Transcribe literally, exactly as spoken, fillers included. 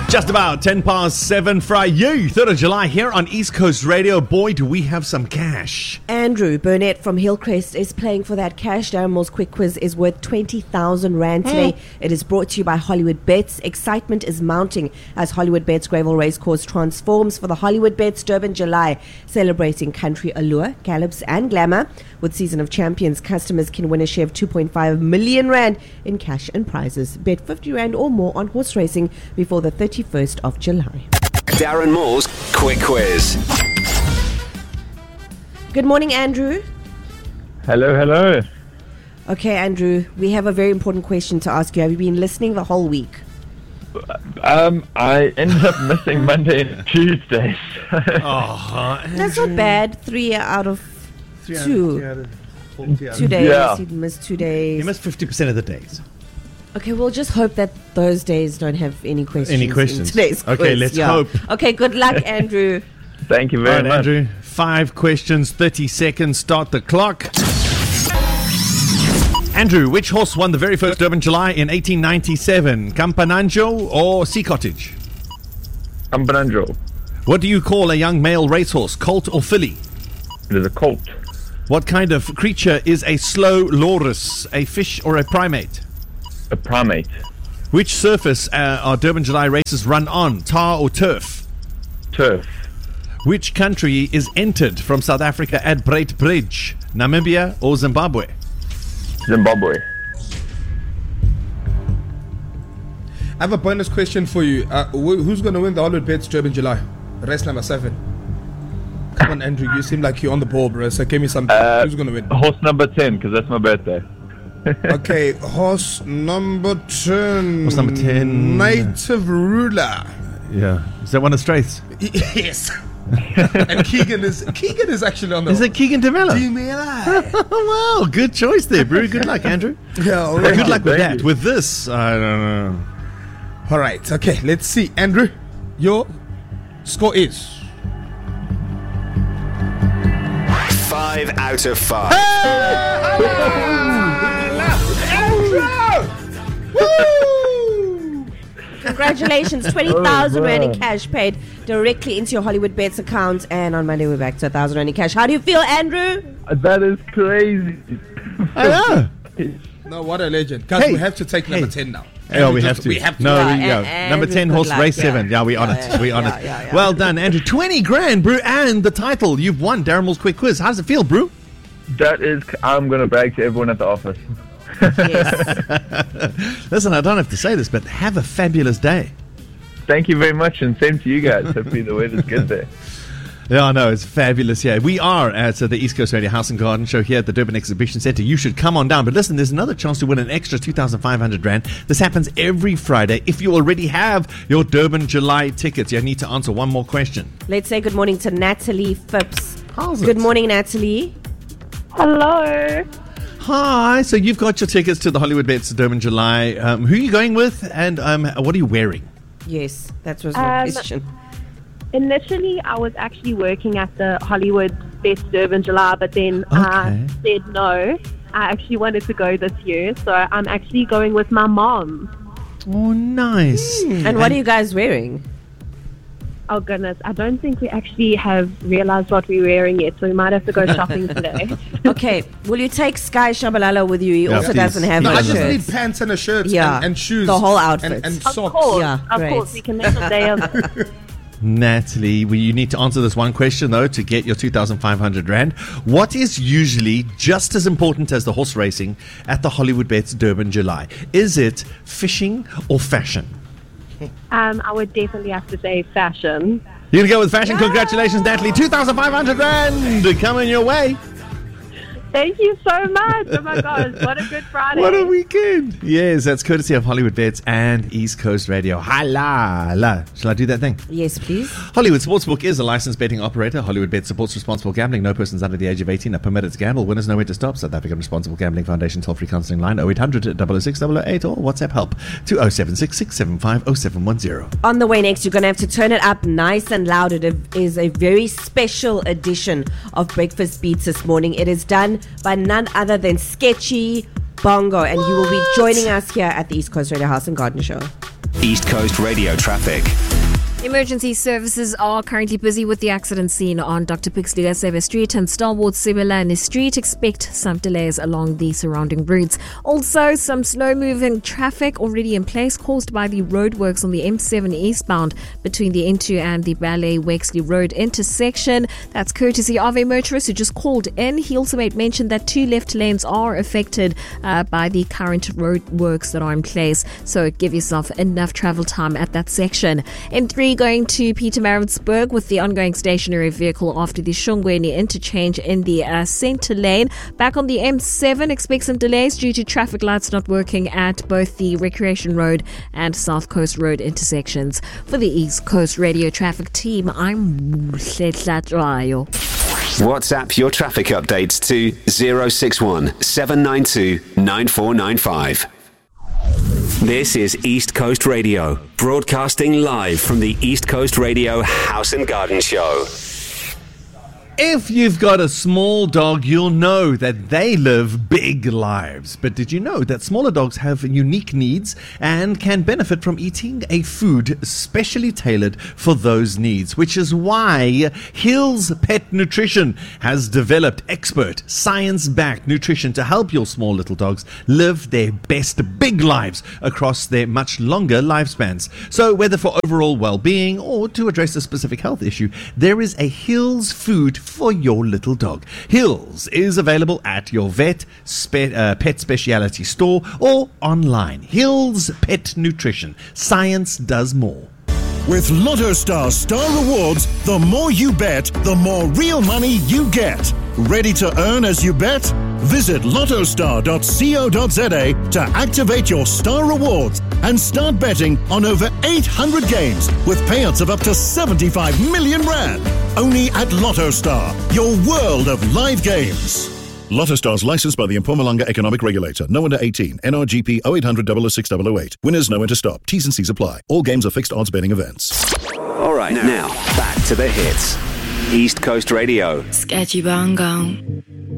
Just about ten past seven Friday, third of July here on East Coast Radio. Boy, do we have some cash. Andrew Burnett from Hillcrest is playing for that cash. Darren Moore's quick quiz is worth twenty thousand rand today. Mm. It is brought to you by Hollywood Bets. Excitement is mounting as Hollywood Bets Gravel Racecourse transforms for the Hollywood Bets Durban July, celebrating country allure, gallops and glamour. With Season of Champions, customers can win a share of two point five million rand in cash and prizes. Bet fifty rand or more on horse racing before the thirty-first of July. Darren Moore's Quick Quiz. Good morning, Andrew. Hello, hello. Okay, Andrew, we have a very important question to ask you. Have you been listening the whole week? Um, I ended up missing Monday and Tuesdays. Oh, That's not bad. Three out of Three two. out of, three out of, Two days. Yeah. You missed two days. you missed fifty percent of the days. Okay, we'll just hope that those days don't have any questions. Any questions? In today's Okay, quiz. let's Yeah. hope. Okay, good luck, Andrew. Thank you All very right, much. Andrew. Five questions, thirty seconds. Start the clock. Andrew, which horse won the very first Durban July in eighteen ninety-seven? Campananjo or Sea Cottage? Campananjo. What do you call a young male racehorse, colt or filly? It is a colt. What kind of creature is a slow loris, a fish or a primate? A primate. Which surface uh, are Durban July races run on, tar or turf? Turf. Which country is entered from South Africa at Breit Bridge, Namibia or Zimbabwe? Zimbabwe. I have a bonus question for you. Uh, wh- who's going to win the Hollywood Bets Durban July? Race number seven. Come on, Andrew. You seem like you're on the ball, bro. So give me some. Uh, who's going to win? Horse number ten, because that's my birthday. Okay, horse number ten. Horse number ten. Native Ruler. Yeah. Is that one of Straith's? Yes. And Keegan is Keegan is actually on the. Is it Keegan DeMello? DeMello. Oh, wow. Good choice there, bro. Good luck, Andrew. Yeah, all Good right. luck with Thank that. you. With this, I don't know. All right. Okay. Let's see, Andrew. Your score is. Five out of five. Congratulations, twenty thousand rand in cash paid directly into your Hollywood Bets account. And on Monday, we're back to one thousand rand in cash. How do you feel, Andrew? That is crazy. I know. No, what a legend. Guys, Hey. we have to take number Hey. ten now. Oh, And we just- have to. We have to. No, Yeah, we, yeah. and- Number and ten, good horse, luck, race yeah. seven. Yeah, we on Yeah, it. yeah, We on yeah, it. yeah, yeah. Well done, Andrew. twenty grand, brew, and the title. You've won Darren Moore's Quick Quiz. How does it feel, brew? That is, I'm going to brag to everyone at the office. Yes. Listen, I don't have to say this, but have a fabulous day. Thank you very much, and same to you guys. Hopefully the weather's good there. Yeah, I know. It's fabulous here. We are at uh, the East Coast Radio House and Garden Show here at the Durban Exhibition Centre. You should come on down. But listen, there's another chance to win an extra two thousand five hundred rand. This happens every Friday. If you already have your Durban July tickets, you need to answer one more question. Let's say good morning to Natalie Phipps. How's Good it? morning, Natalie. Hello. Hi. So you've got your tickets to the Hollywood Bets Durban July. Um, who are you going with, and um, what are you wearing? Yes, that was my Um, question. Initially, I was actually working at the Hollywood Best Durban July, but then I Okay. said no. I actually wanted to go this year, so I'm actually going with my mom. Oh, nice. And what are you guys wearing? Oh goodness, I don't think we actually have realized what we're wearing yet, so we might have to go shopping today. Okay, will you take Sky Shabalala with you? He Yeah, also please. doesn't have No, a I just shirt. need pants and a shirt Yeah, and, and shoes. the whole outfit. And, and Of socks. course, Yeah, of great. course, we can make a day of it. Natalie, well, you need to answer this one question, though, to get your two thousand five hundred rand. What is usually just as important as the horse racing at the Hollywood Bets Durban July? Is it fishing or fashion? Um, I would definitely have to say fashion. You're going to go with fashion. Congratulations, Natalie. two thousand five hundred rand coming your way. Thank you so much. Oh my gosh, what a good Friday. What a weekend. Yes, that's courtesy of Hollywood Bets and East Coast Radio. Hala, la. Shall I do that thing? Yes, please. Hollywood Sportsbook is a licensed betting operator. Hollywood Bet supports responsible gambling. No persons under the age of eighteen are permitted to gamble. Winners know where to stop. South African Responsible Gambling Foundation toll-free counselling line oh eight hundred, double oh six, double oh eight or WhatsApp help to oh seven six six, seven five oh seven one oh. On the way next, you're going to have to turn it up nice and loud. It is a very special edition of Breakfast Beats this morning. It is done by none other than Sketchy Bongo, and he will be joining us here at the East Coast Radio House and Garden Show. East Coast Radio traffic. Emergency services are currently busy with the accident scene on Doctor Pixley Gasebe Street and Starward Sibelane Street. Expect some delays along the surrounding routes. Also, some slow-moving traffic already in place caused by the roadworks on the M seven eastbound between the N two and the Ballet-Wexley Road intersection. That's courtesy of a motorist who just called in. He also made mention that two left lanes are affected uh, by the current roadworks that are in place. So give yourself enough travel time at that section. M three going to Pietermaritzburg with the ongoing stationary vehicle after the Shongweni interchange in the uh, centre lane. Back on the M seven, expect some delays due to traffic lights not working at both the Recreation Road and South Coast Road intersections. For the East Coast Radio Traffic Team, I'm Hletlatrayo. WhatsApp your traffic updates to zero six one seven nine two nine four nine five. This is East Coast Radio, broadcasting live from the East Coast Radio House and Garden Show. If you've got a small dog, you'll know that they live big lives. But did you know that smaller dogs have unique needs and can benefit from eating a food specially tailored for those needs? Which is why Hills Pet Nutrition has developed expert, science-backed nutrition to help your small little dogs live their best big lives across their much longer lifespans. So whether for overall well-being or to address a specific health issue, there is a Hills food for your little dog. Hills is available at your vet, spe- uh, pet speciality store or online. Hills Pet Nutrition. Science does more. With Lotto Star Star Rewards, the more you bet, the more real money you get. Ready to earn as you bet? Visit lottostar dot co dot za to activate your Star Rewards and start betting on over eight hundred games with payouts of up to seventy-five million rand. Only at Lotto Star, your world of live games. Lotto Stars licensed by the Mpumalanga Economic Regulator. No under eighteen. N R G P oh eight hundred double oh six double oh eight. Winners know when to stop. T's and C's apply. All games are fixed odds betting events. All right, now, now back to the hits. East Coast Radio. Sketchy Bang Gang.